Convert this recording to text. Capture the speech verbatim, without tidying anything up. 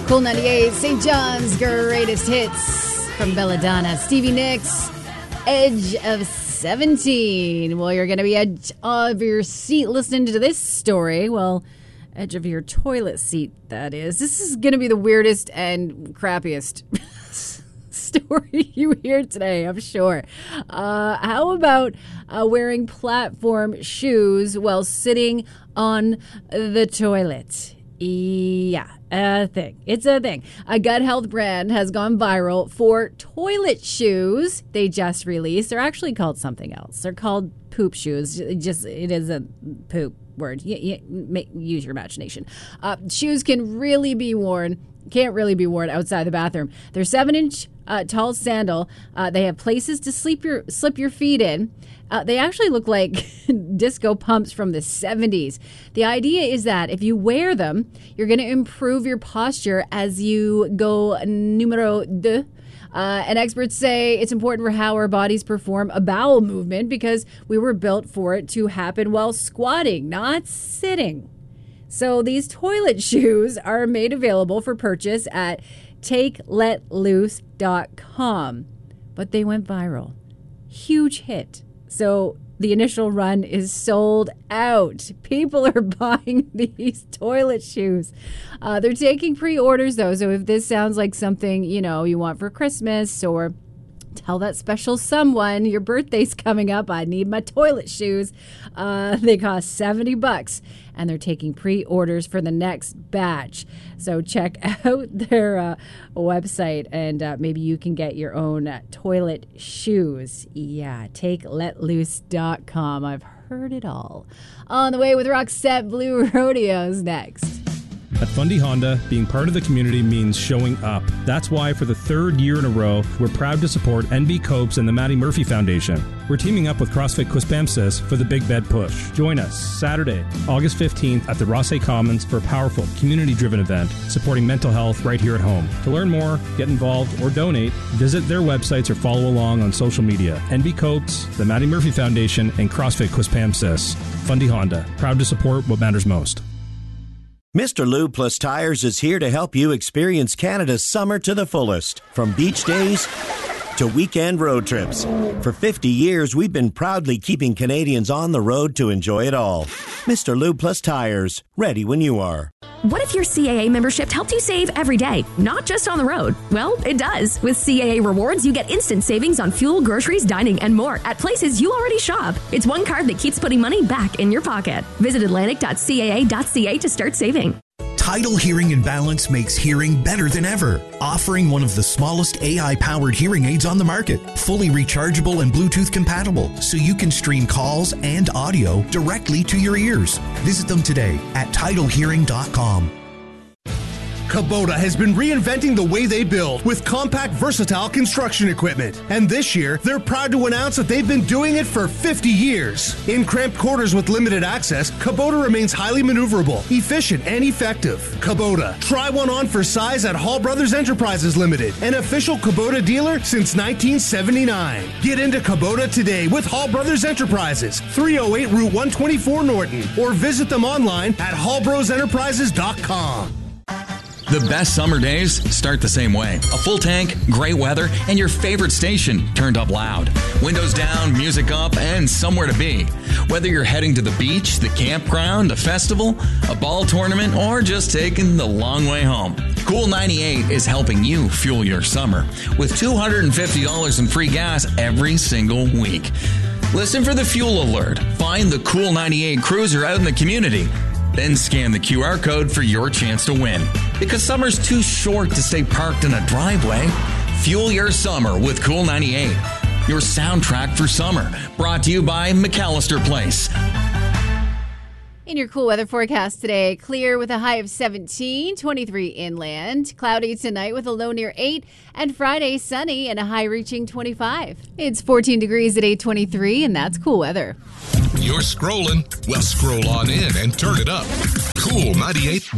Cool ninety-eight, Saint John's greatest hits from Belladonna. Stevie Nicks, Edge of seventeen. Well, you're going to be edge of your seat listening to this story. Well, edge of your toilet seat, that is. This is going to be the weirdest and crappiest story you hear today, I'm sure. Uh, how about uh, wearing platform shoes while sitting on the toilet? Yeah, a thing. It's a thing. A gut health brand has gone viral for toilet shoes they just released. They're actually called something else. They're called poop shoes. It just it is a poop word. You, you, make, use your imagination. Uh, shoes can really be worn. Can't really be worn outside the bathroom. They're seven-inch uh, tall sandal. Uh, they have places to sleep your slip your feet in. Uh, they actually look like disco pumps from the seventies. The idea is that if you wear them, you're going to improve your posture as you go numero deux. Uh, and experts say it's important for how our bodies perform a bowel movement because we were built for it to happen while squatting, not sitting. So these toilet shoes are made available for purchase at take let loose dot com. But they went viral. Huge hit. So the initial run is sold out. People are buying these toilet shoes. Uh, they're taking pre-orders, though. So if this sounds like something, you know, you want for Christmas or tell that special someone your birthday's coming up, I need my toilet shoes. Uh, they cost seventy bucks, and they're taking pre-orders for the next batch. So check out their uh, website, and uh, maybe you can get your own uh, toilet shoes. Yeah, take let loose dot com. I've heard it all. On the way with Roxette Blue Rodeos next. At Fundy Honda, being part of the community means showing up. That's why for the third year in a row, we're proud to support N B Copes and the Maddie Murphy Foundation. We're teaming up with CrossFit Quispamsis for the Big Bed Push. Join us Saturday, August fifteenth at the Rossay Commons for a powerful, community-driven event supporting mental health right here at home. To learn more, get involved, or donate, visit their websites or follow along on social media. N B Copes, the Maddie Murphy Foundation, and CrossFit Quispamsis. Fundy Honda, proud to support what matters most. Mister Lube Plus Tires is here to help you experience Canada's summer to the fullest. From beach days to weekend road trips. For fifty years, we've been proudly keeping Canadians on the road to enjoy it all. Mister Lube Plus Tires, ready when you are. What if your C A A membership helped you save every day, not just on the road? Well, it does. With C A A Rewards, you get instant savings on fuel, groceries, dining, and more at places you already shop. It's one card that keeps putting money back in your pocket. Visit atlantic dot c a a dot c a to start saving. Tidal Hearing and Balance makes hearing better than ever, offering one of the smallest A I-powered hearing aids on the market, fully rechargeable and Bluetooth compatible, so you can stream calls and audio directly to your ears. Visit them today at tidal hearing dot com. Kubota has been reinventing the way they build with compact, versatile construction equipment. And this year, they're proud to announce that they've been doing it for fifty years. In cramped quarters with limited access, Kubota remains highly maneuverable, efficient, and effective. Kubota. Try one on for size at Hall Brothers Enterprises Limited, an official Kubota dealer since nineteen seventy-nine. Get into Kubota today with Hall Brothers Enterprises, three oh eight Route one twenty-four Norton, or visit them online at hall bros enterprises dot com. The best summer days start the same way. A full tank, great weather, and your favorite station turned up loud. Windows down, music up, and somewhere to be. Whether you're heading to the beach, the campground, a festival, a ball tournament, or just taking the long way home, Cool ninety-eight is helping you fuel your summer with two hundred fifty dollars in free gas every single week. Listen for the fuel alert. Find the Cool ninety-eight cruiser out in the community. Then scan the Q R code for your chance to win. Because summer's too short to stay parked in a driveway. Fuel your summer with Cool ninety-eight. Your soundtrack for summer. Brought to you by McAllister Place. In your cool weather forecast today, clear with a high of seventeen, twenty-three inland. Cloudy tonight with a low near eight. And Friday, sunny and a high reaching twenty-five. It's fourteen degrees at eight twenty-three, and that's cool weather. You're scrolling? Well, scroll on in and turn it up. Cool ninety-eight